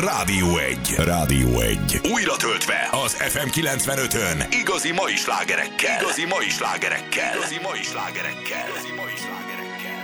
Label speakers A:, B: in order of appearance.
A: Rádió 1. Rádió 1. Újra töltve az FM 95-ön. Igazi mai slágerekkel. Igazi mai slágerekkel. Igazi mai slágerekkel. Igazi mai slágerekkel.